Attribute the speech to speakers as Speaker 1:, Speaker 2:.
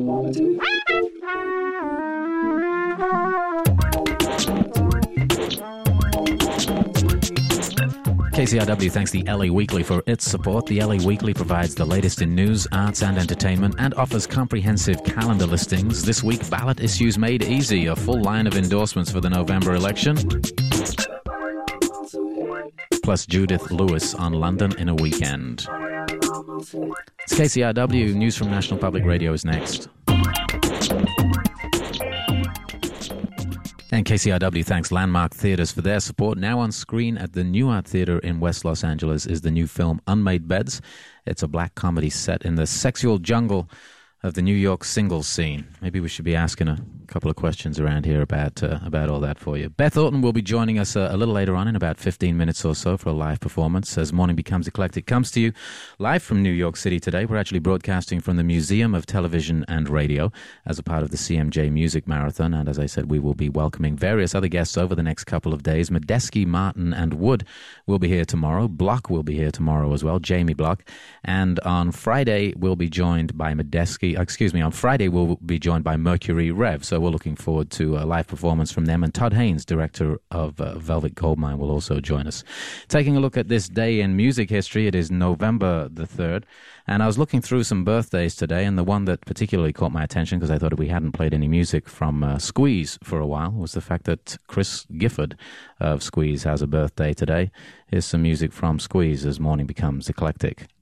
Speaker 1: KCRW thanks the LA Weekly for its support. The LA Weekly provides the latest in news, arts and entertainment and offers comprehensive calendar listings. This week, ballot issues made easy, a full line of endorsements for the November election, plus Judith Lewis on London in a Weekend. It's KCRW. News from National Public Radio is next. And KCRW thanks Landmark Theatres for their support. Now on screen at the New Art Theatre in West Los Angeles is the new film Unmade Beds. It's a black comedy set in the sexual jungle of the New York singles scene. Maybe we should be asking a couple of questions around here about all that for you. Beth Orton will be joining us a little later on in about 15 minutes or so for a live performance as Morning Becomes Eclectic comes to you live from New York City today. We're actually broadcasting from the Museum of Television and Radio as a part of the CMJ Music Marathon. And as I said, we will be welcoming various other guests over the next couple of days. Medeski, Martin and Wood will be here tomorrow. Block will be here tomorrow as well, Jamie Block. And on Friday, we'll be joined by on Friday we'll be joined by Mercury Rev. So we're looking forward to a live performance from them. And Todd Haynes, director of Velvet Goldmine, will also join us. Taking a look at this day in music history, it is November the 3rd. And I was looking through some birthdays today, and the one that particularly caught my attention, because I thought we hadn't played any music from Squeeze for a while, was the fact that Chris Gifford of Squeeze has a birthday today. Here's some music from Squeeze as Morning Becomes Eclectic.